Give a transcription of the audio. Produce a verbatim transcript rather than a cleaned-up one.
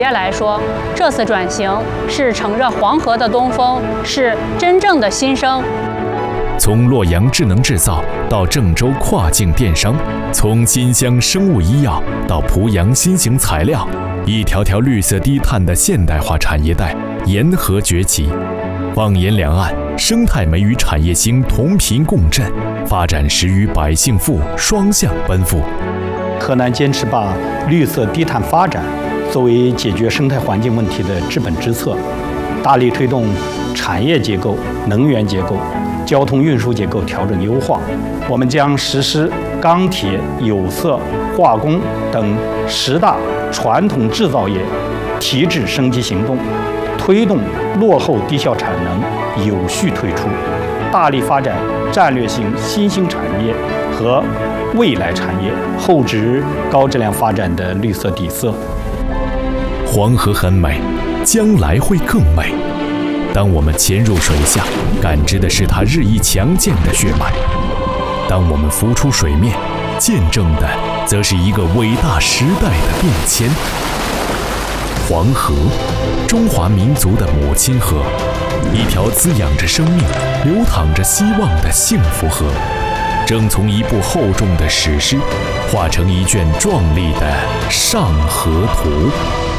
来说，这次转型是乘着黄河的东风，是真正的新生。 从洛阳智能制造到郑州跨境电商，从新乡生物医药到濮阳新型材料，一条条绿色低碳的现代化产业带沿河崛起。放眼两岸，生态美与产业兴同频共振，发展时与百姓富双向奔赴。 河南坚持把绿色低碳发展作为解决生态环境问题的治本之策，大力推动产业结构、能源结构、交通运输结构调整优化。我们将实施钢铁、有色、化工等十大传统制造业提质升级行动，推动落后低效产能有序退出，大力发展战略性新兴产业和未来产业，厚植高质量发展的绿色底色。 黄河很美，将来会更美。当我们潜入水下，感知的是它日益强健的血脉；当我们浮出水面，见证的则是一个伟大时代的变迁。黄河，中华民族的母亲河，一条滋养着生命、流淌着希望的幸福河，正从一部厚重的史诗，化成一卷壮丽的上河图。